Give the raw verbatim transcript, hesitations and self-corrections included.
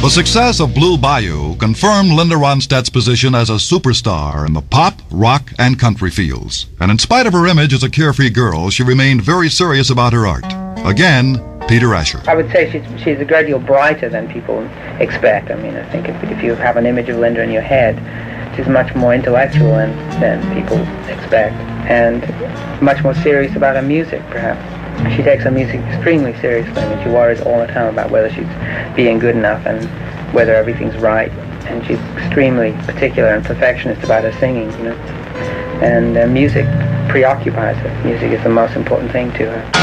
The success of Blue Bayou confirmed Linda Ronstadt's position as a superstar in the pop, rock, and country fields. And in spite of her image as a carefree girl, she remained very serious about her art. Again, Peter Asher. I would say she's, she's a great deal brighter than people expect. I mean, I think if, if you have an image of Linda in your head, she's much more intellectual than, than people expect, and much more serious about her music, perhaps. She takes her music extremely seriously. I mean, she worries all the time about whether she's being good enough and whether everything's right. And she's extremely particular and perfectionist about her singing, you know. And uh, music preoccupies her. Music is the most important thing to her.